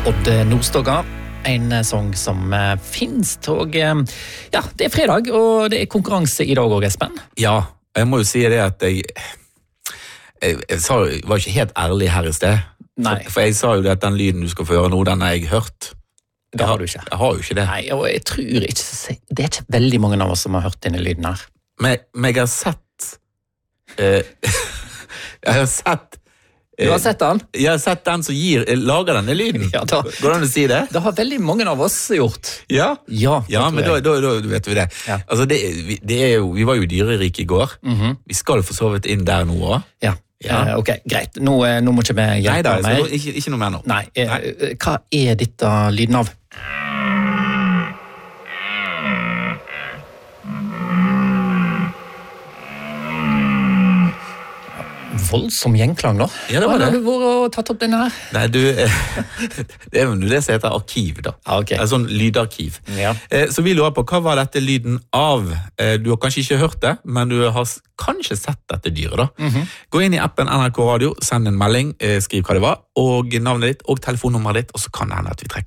Odd Nordstoga, en sång som finnes, og ja, det fredag, og det konkurranse I dag også, Espen. Ja, jeg må jo si det at jeg var ikke helt ærlig her I sted. Nei. For jeg sa jo det at den lyden du skal få høre nå, den har jeg hørt. Det har du ikke. Jeg har jo ikke det. Nei, og jeg tror ikke, det ikke veldig mange av oss som har hørt denne lyden her. Men jeg har sett... jeg har sett... Du har sett den? Jeg har sett den som lager denne lyden. Ja, da. Går det an å si det? Det har veldig mange av oss gjort. Ja? Ja, Men da vet vi det. Ja. Altså, det er jo, vi var jo i dyreriket I går. Vi skal få sovet inn der nå også. Ja. Ok, greit. Nå må ikke vi hjelpe mer. Nei, ikke noe mer nå. Nei, hva dette lyden av? Voldsom gjenklang da. Ja, det var det. Har du vært og tatt opp denne her? Nei, det jo det som heter arkiv da. Ja, ok. Sånn lydarkiv. Ja. Så vi lurer på, hva var dette lyden av? Du har kanskje ikke hørt det, men du har kanskje sett dette dyret da. Gå inn I appen NRK Radio, send en melding, skriv hva det var, og navnet ditt, og telefonnummeret ditt, og så kan det hende at vi trekker